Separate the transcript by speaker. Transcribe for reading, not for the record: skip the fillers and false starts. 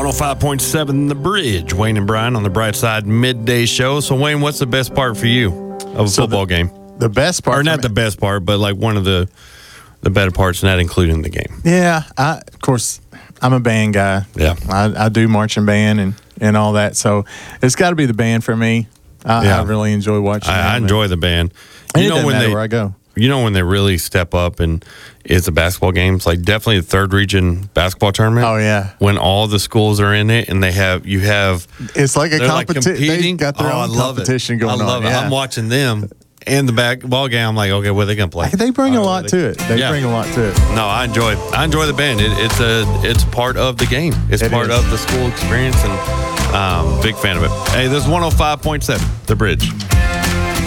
Speaker 1: 105.7 The Bridge. Wayne and Brian on the Bright Side Midday Show. So, Wayne, what's the best part for you of a football game?
Speaker 2: The best part,
Speaker 1: or not the best part, but like one of the better parts, not including the game.
Speaker 2: Yeah, of course, I'm a band guy.
Speaker 1: Yeah,
Speaker 2: I do marching band and all that. So it's got to be the band for me. I really enjoy watching.
Speaker 1: I enjoy the band.
Speaker 2: You know, when where I go.
Speaker 1: You know when they really step up and it's the basketball games, like definitely the third region basketball tournament.
Speaker 2: Oh yeah,
Speaker 1: when all the schools are in it and you have
Speaker 2: it's like a competition. They got their own
Speaker 1: competition
Speaker 2: going on.
Speaker 1: I love it.
Speaker 2: Yeah.
Speaker 1: I'm watching them and the basketball game. I'm like, okay, what are they gonna play?
Speaker 2: They bring a lot to it. They bring a lot to it.
Speaker 1: No, I enjoy the band. It's part of the game. It's part of the school experience, and big fan of it. Hey, this is 105.7 The Bridge.